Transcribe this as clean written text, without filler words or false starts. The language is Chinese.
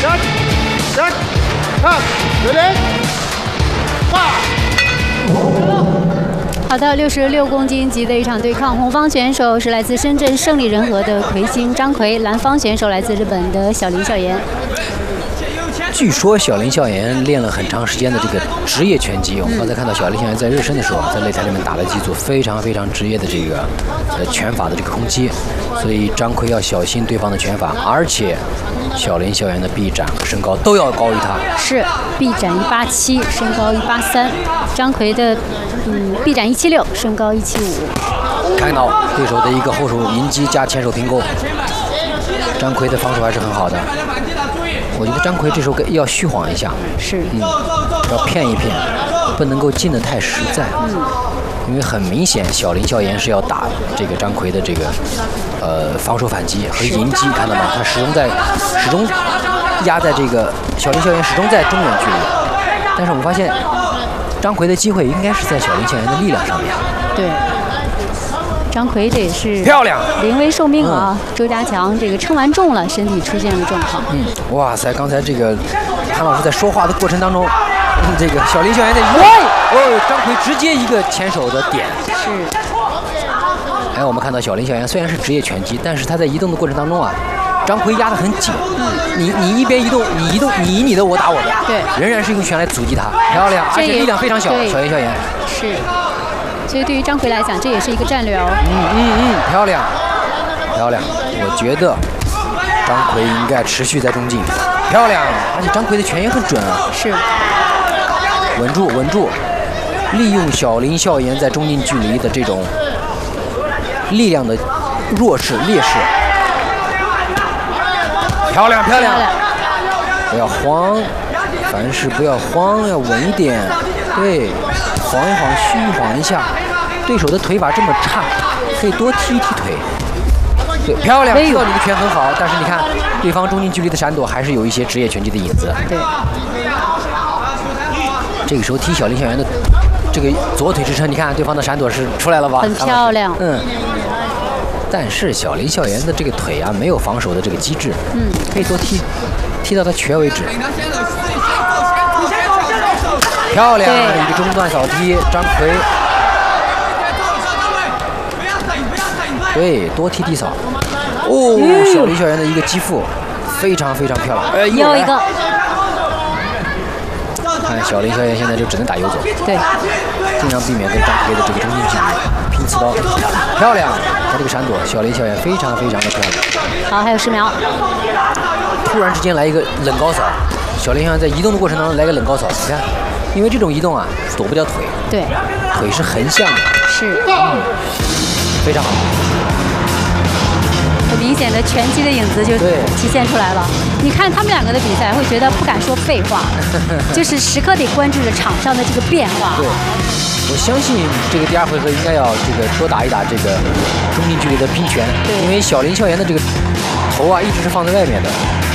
好的，66公斤级的一场对抗，红方选手是来自深圳胜利人和的魁星张奎，蓝方选手来自日本的小林孝言。 据说小林孝言练了很长时间的这个职业拳击。我们刚才看到小林孝言在热身的时候，在擂台里面打了几组非常职业的这个拳法的这个攻击，所以张奎要小心对方的拳法，而且小林孝言的臂展和身高都要高于他。 是臂展187，身高183，张奎的臂展176，身高175。 看到对手的一个后手迎击加前手平勾，张奎的防守还是很好的。我觉得张奎这时候要虚晃一下， 是， 要骗一骗，不能够进得太实在，因为很明显小林孝言是要打这个张奎的这个防守反击和迎击，看到吗？他始终压在这个小林孝言始终在中远距离，但是我们发现张奎的机会应该是在小林孝言的力量上面。 对。张奎这也是漂亮， 临危受命啊！周家强这个称完重了，身体出现了状况。 哇塞！刚才这个潘老师在说话的过程当中，这个小林孝言的张奎直接一个前手的点。 是。 哎，我们看到小林孝言虽然是职业拳击，但是他在移动的过程当中啊，张奎压得很紧。你一边移动，你移你的，我打我的。 对。 仍然是用拳来阻击他，漂亮，而且力量非常小。小林孝言是。所以对于张奎来讲，这也是一个战略哦。 漂亮。我觉得张奎应该持续在中进，漂亮。而且张奎的拳也很准啊。 是。 稳住，利用小林孝言在中近距离的这种力量的劣势。漂亮。不要慌，凡事不要慌，要稳一点。对。晃一晃，虚晃一下，对手的腿法这么差，可以多踢一踢腿。对，漂亮，知道你的拳很好，但是你看对方中近距离的闪躲还是有一些职业拳击的影子。 对。 这个时候踢小林孝言的这个左腿支撑，你看对方的闪躲是出来了吧？ 很漂亮。 但是小林孝言的这个腿啊，没有防守的这个机制。可以多踢到他瘸为止。漂亮，一个中段扫踢，张奎，对，多踢地扫。小林孝言的一个击腹，非常漂亮。 又一个。 看小林孝言现在就只能打游走， 对， 尽量避免跟张奎的这个中近距离拼刺刀。漂亮，他这个闪躲，小林孝言非常的漂亮。 好，还有10秒。 突然之间来一个冷高扫，小林孝言在移动的过程当中来个冷高扫，你看。因为这种移动啊，躲不掉腿， 对， 腿是横向的， 是， 非常好， 很明显的拳击的影子就体现出来了。你看他们两个的比赛，会觉得不敢说废话，就是时刻得关注着场上的这个变化。 对，我相信这个第2回合应该要这个多打一打这个中近距离的拼拳，因为小林孝言的这个头啊一直是放在外面的。